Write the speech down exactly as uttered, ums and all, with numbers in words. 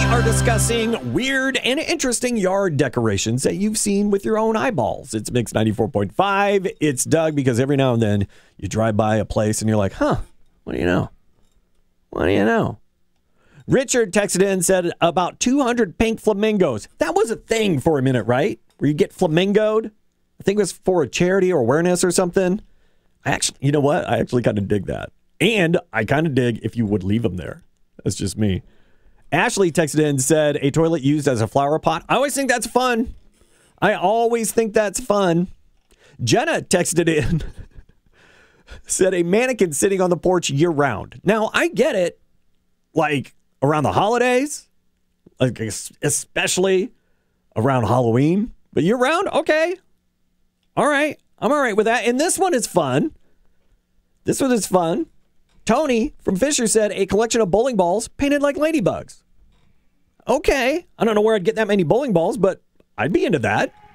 are discussing weird and interesting yard decorations that you've seen with your own eyeballs. It's Mix ninety-four point five. It's Doug, because every now and then you drive by a place and you're like, huh, what do you know? What do you know? Richard texted in and said about two hundred pink flamingos. That was a thing for a minute, right? Where you get flamingoed. I think it was for a charity or awareness or something. I actually, you know what? I actually kind of dig that. And I kind of dig if you would leave them there. That's just me. Ashley texted in and said a toilet used as a flower pot. I always think that's fun. I always think that's fun. Jenna texted in, said a mannequin sitting on the porch year round. Now, I get it. Like around the holidays, like especially around Halloween, but year round, okay. All right. I'm all right with that. And this one is fun. This one is fun. Tony from Fisher said a collection of bowling balls painted like ladybugs. Okay. I don't know where I'd get that many bowling balls, but I'd be into that.